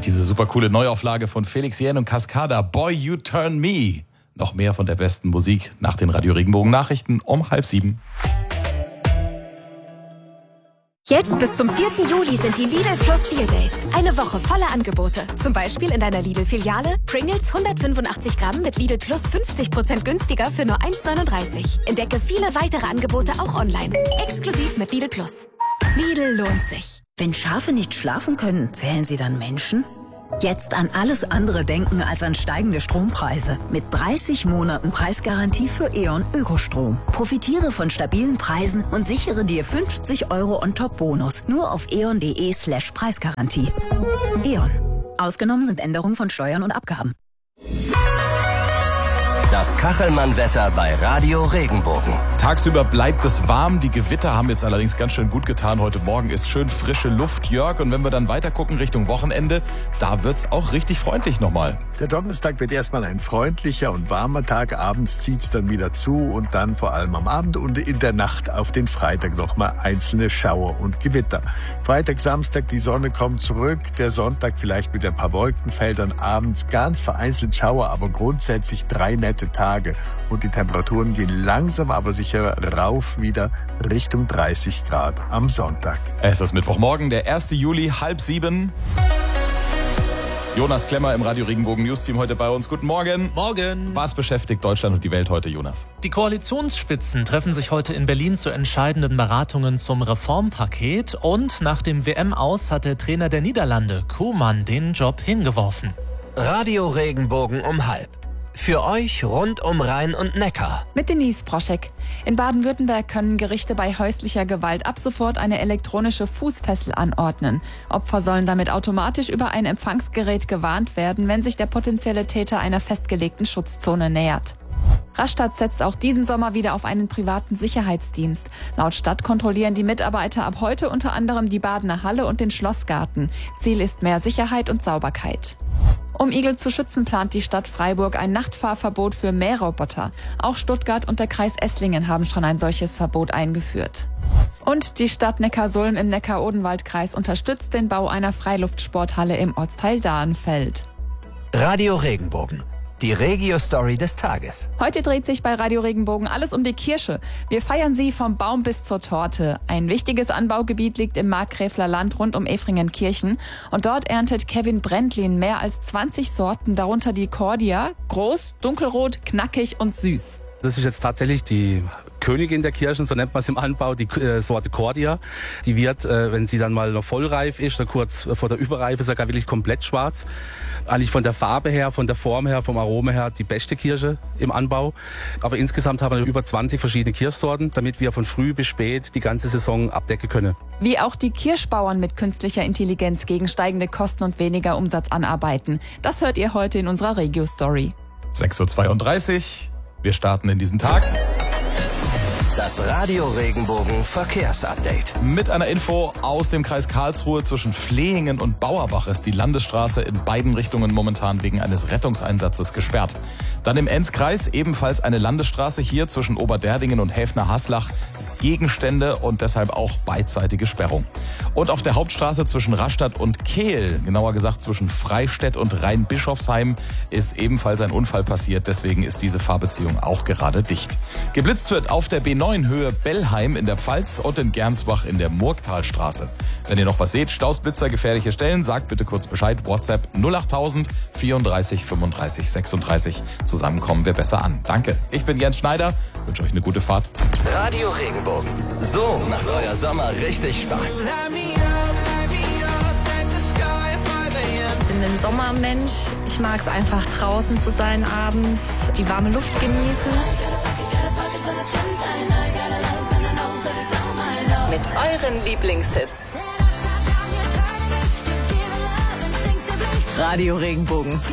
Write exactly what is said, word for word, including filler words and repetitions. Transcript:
diese super coole Neuauflage von Felix Jähn und Cascada, Boy You Turn Me. Noch mehr von der besten Musik nach den Radio Regenbogen Nachrichten um halb sieben. Jetzt bis zum vierten Juli sind die Lidl Plus Deal Days. Eine Woche voller Angebote. Zum Beispiel in deiner Lidl-Filiale Pringles hundertfünfundachtzig Gramm mit Lidl Plus fünfzig Prozent günstiger für nur eins neununddreißig. Entdecke viele weitere Angebote auch online. Exklusiv mit Lidl Plus. Lidl lohnt sich. Wenn Schafe nicht schlafen können, zählen sie dann Menschen? Jetzt an alles andere denken als an steigende Strompreise. Mit dreißig Monaten Preisgarantie für E.ON Ökostrom. Profitiere von stabilen Preisen und sichere dir fünfzig Euro On-Top-Bonus. Nur auf eon.de slash Preisgarantie. E.ON. Ausgenommen sind Änderungen von Steuern und Abgaben. Das Kachelmann-Wetter bei Radio Regenbogen. Tagsüber bleibt es warm. Die Gewitter haben jetzt allerdings ganz schön gut getan. Heute Morgen ist schön frische Luft, Jörg. Und wenn wir dann weiter gucken Richtung Wochenende, da wird's auch richtig freundlich nochmal. Der Donnerstag wird erstmal ein freundlicher und warmer Tag. Abends zieht's dann wieder zu und dann vor allem am Abend und in der Nacht auf den Freitag nochmal einzelne Schauer und Gewitter. Freitag, Samstag, die Sonne kommt zurück. Der Sonntag vielleicht mit ein paar Wolkenfeldern. Abends ganz vereinzelt Schauer, aber grundsätzlich drei nette Tage. Und die Temperaturen gehen langsam, aber sicher rauf wieder Richtung dreißig Grad am Sonntag. Es ist Mittwochmorgen, der erste Juli, halb sieben. Jonas Klemmer im Radio Regenbogen News-Team heute bei uns. Guten Morgen. Morgen. Was beschäftigt Deutschland und die Welt heute, Jonas? Die Koalitionsspitzen treffen sich heute in Berlin zu entscheidenden Beratungen zum Reformpaket. Und nach dem W M-Aus hat der Trainer der Niederlande, Koeman, den Job hingeworfen. Radio Regenbogen um halb. Für euch rund um Rhein und Neckar. Mit Denise Proschek. In Baden-Württemberg können Gerichte bei häuslicher Gewalt ab sofort eine elektronische Fußfessel anordnen. Opfer sollen damit automatisch über ein Empfangsgerät gewarnt werden, wenn sich der potenzielle Täter einer festgelegten Schutzzone nähert. Rastatt setzt auch diesen Sommer wieder auf einen privaten Sicherheitsdienst. Laut Stadt kontrollieren die Mitarbeiter ab heute unter anderem die Badener Halle und den Schlossgarten. Ziel ist mehr Sicherheit und Sauberkeit. Um Igel zu schützen, plant die Stadt Freiburg ein Nachtfahrverbot für Mähroboter. Auch Stuttgart und der Kreis Esslingen haben schon ein solches Verbot eingeführt. Und die Stadt Neckarsulm im Neckar-Odenwald-Kreis unterstützt den Bau einer Freiluftsporthalle im Ortsteil Dahrenfeld. Radio Regenbogen. Die Regio-Story des Tages. Heute dreht sich bei Radio Regenbogen alles um die Kirsche. Wir feiern sie vom Baum bis zur Torte. Ein wichtiges Anbaugebiet liegt im Markgräfler Land rund um Efringenkirchen. Und dort erntet Kevin Brentlin mehr als zwanzig Sorten, darunter die Cordia. Groß, dunkelrot, knackig und süß. Das ist jetzt tatsächlich die Königin der Kirschen, so nennt man es im Anbau, die äh, Sorte Cordia. Die wird, äh, wenn sie dann mal noch vollreif ist, oder kurz vor der Überreife, sogar wirklich komplett schwarz. Eigentlich von der Farbe her, von der Form her, vom Aroma her die beste Kirsche im Anbau. Aber insgesamt haben wir über zwanzig verschiedene Kirschsorten, damit wir von früh bis spät die ganze Saison abdecken können. Wie auch die Kirschbauern mit künstlicher Intelligenz gegen steigende Kosten und weniger Umsatz anarbeiten. Das hört ihr heute in unserer Regio-Story. sechs Uhr zweiunddreißig. Wir starten in diesen Tag. Das Radio Regenbogen Verkehrsupdate. Mit einer Info aus dem Kreis Karlsruhe: zwischen Flehingen und Bauerbach ist die Landesstraße in beiden Richtungen momentan wegen eines Rettungseinsatzes gesperrt. Dann im Enzkreis ebenfalls eine Landesstraße, hier zwischen Oberderdingen und Häfner-Haslach. Gegenstände und deshalb auch beidseitige Sperrung. Und auf der Hauptstraße zwischen Rastatt und Kehl, genauer gesagt zwischen Freistädt und Rheinbischofsheim, ist ebenfalls ein Unfall passiert. Deswegen ist diese Fahrbeziehung auch gerade dicht. Geblitzt wird auf der B neun Höhe Bellheim in der Pfalz und in Gernsbach in der Murgtalstraße. Wenn ihr noch was seht, Stausblitzer, gefährliche Stellen, sagt bitte kurz Bescheid. WhatsApp null acht tausend vierunddreißig fünfunddreißig sechsunddreißig. Zusammenkommen wir besser an. Danke. Ich bin Jens Schneider. Wünsche euch eine gute Fahrt. Radio Regenbogen. So macht euer Sommer richtig Spaß. Ich bin ein Sommermensch. Ich mag es einfach draußen zu sein abends, die warme Luft genießen. Mit euren Lieblingshits. Radio Regenbogen.